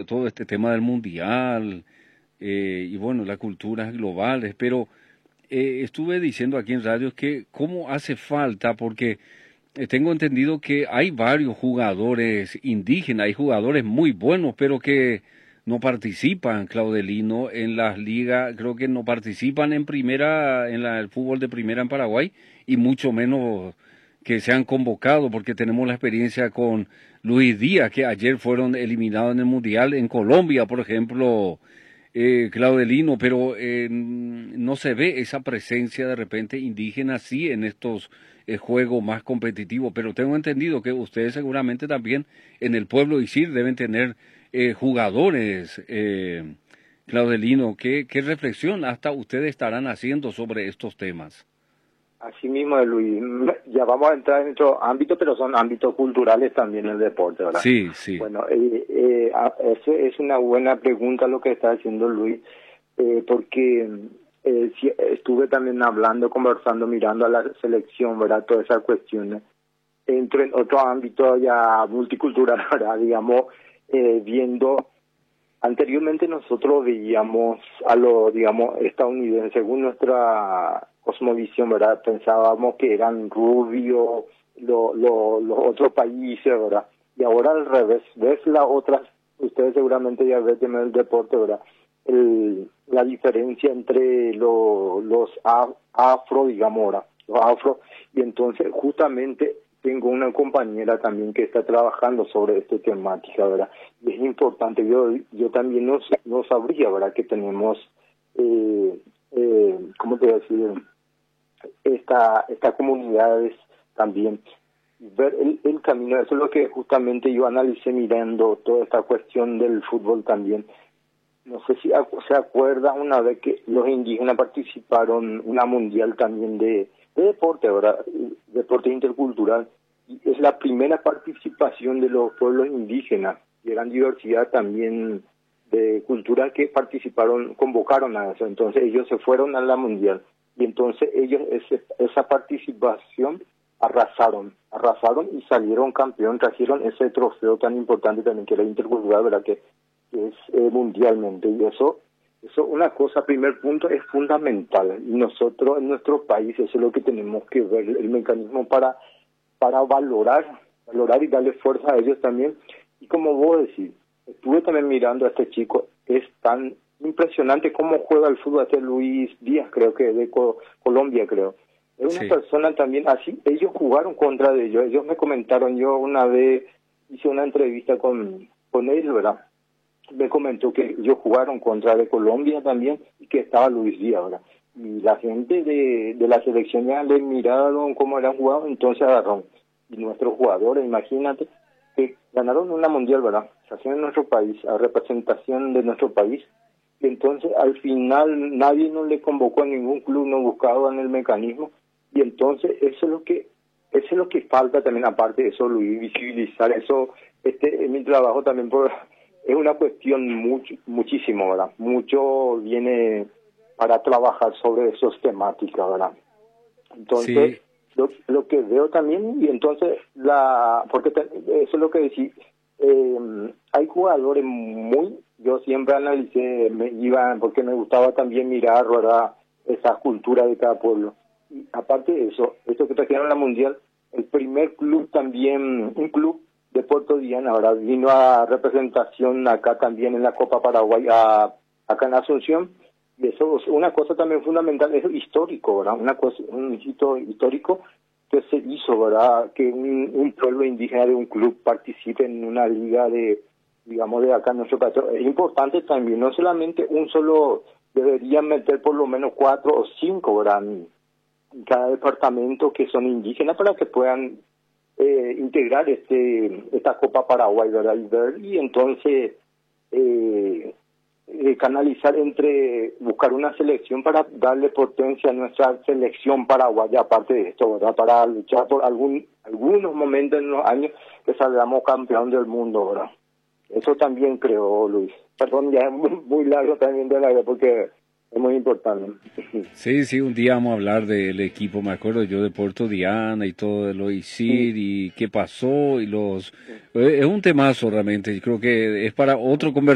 todo este tema del mundial y bueno, las culturas globales, pero estuve diciendo aquí en radio que cómo hace falta, porque tengo entendido que hay varios jugadores indígenas, hay jugadores muy buenos, pero que no participan, Claudelino, en las ligas, creo que no participan en primera, el fútbol de primera en Paraguay, y mucho menos que se han convocado, porque tenemos la experiencia con Luis Díaz, que ayer fueron eliminados en el Mundial en Colombia, por ejemplo, Claudelino, pero no se ve esa presencia de repente indígena, sí, en estos juegos más competitivos, pero tengo entendido que ustedes seguramente también en el pueblo Isil deben tener jugadores, Claudelino. ¿Qué reflexión hasta ustedes estarán haciendo sobre estos temas? Así mismo, Luis, ya vamos a entrar en otro ámbito, pero son ámbitos culturales también el deporte, ¿verdad? Sí, sí. Bueno, eso es una buena pregunta lo que está haciendo Luis, porque estuve también hablando, conversando, mirando a la selección, ¿verdad? Todas esas cuestiones. Entro en otro ámbito ya multicultural, ¿verdad? Digamos, viendo... Anteriormente nosotros veíamos a los, digamos, estadounidenses, según nuestra cosmovisión, ¿verdad? Pensábamos que eran rubios, los otros países, ¿verdad? Y ahora al revés, ves las otras, ustedes seguramente ya ven en el deporte, ¿verdad? La diferencia entre los afro, digamos, ahora, los afro, y entonces justamente tengo una compañera también que está trabajando sobre esta temática, ¿verdad? Y es importante, yo también no sabría, ¿verdad? Que tenemos, ¿cómo te voy a decir? Estas comunidades también. Ver el camino, eso es lo que justamente yo analicé mirando toda esta cuestión del fútbol también. No sé si se acuerda una vez que los indígenas participaron una mundial también de deporte, ¿verdad? Deporte intercultural. Y es la primera participación de los pueblos indígenas, de gran diversidad también de culturas que participaron, convocaron a eso. Entonces ellos se fueron a la mundial. Y entonces ellos esa participación arrasaron y salieron campeón, trajeron ese trofeo tan importante también que era intercultural, ¿verdad? Que es mundialmente. Y eso una cosa, primer punto, es fundamental. Y nosotros en nuestro país eso es lo que tenemos que ver, el mecanismo para valorar y darle fuerza a ellos también. Y como vos decís, estuve también mirando a este chico, es tan impresionante cómo juega el fútbol, este Luis Díaz, creo que de Colombia, creo. Es una persona también así, ellos jugaron contra ellos me comentaron, yo una vez hice una entrevista con él, ¿verdad? Me comentó que ellos jugaron contra de Colombia también y que estaba Luis Díaz, ¿verdad? Y la gente de la selección ya le miraron cómo eran jugados, entonces agarraron. Y nuestros jugadores, imagínate, que ganaron una mundial, ¿verdad? Se hacían en nuestro país, a representación de nuestro país. Y entonces al final nadie no le convocó a ningún club, no buscaban el mecanismo. Y entonces eso es lo que falta también, aparte de eso, Luis, visibilizar eso. En mi trabajo también es una cuestión muchísimo, ¿verdad? Mucho viene para trabajar sobre esas temáticas, ¿verdad? Entonces, lo que veo también, y entonces, porque eso es lo que decís, hay jugadores yo siempre analicé, porque me gustaba también mirar, ¿verdad?, esa cultura de cada pueblo. Y aparte de eso, esto que trajeron a la Mundial, el primer club también, un club de Puerto Diana, ahora vino a representación acá también en la Copa Paraguay, acá en Asunción. Y eso es una cosa también fundamental, es histórico, ¿verdad? Un hito histórico que se hizo, ¿verdad? Que un pueblo indígena de un club participe en una liga de acá en nuestro país. Es importante también, no solamente un solo, deberían meter por lo menos 4 o 5, ¿verdad? En cada departamento que son indígenas para que puedan integrar esta Copa Paraguay, ¿verdad? Y entonces canalizar buscar una selección para darle potencia a nuestra selección paraguaya, aparte de esto, ¿verdad? Para luchar por algunos momentos en los años que salgamos campeón del mundo, ¿verdad? Eso también creo, Luis. Perdón, ya es muy largo también de la vida porque es muy importante. Sí, un día vamos a hablar del equipo, me acuerdo yo de Puerto Diana y todo lo ISIR y qué pasó y es un temazo realmente, yo creo que es para otro conversatorio.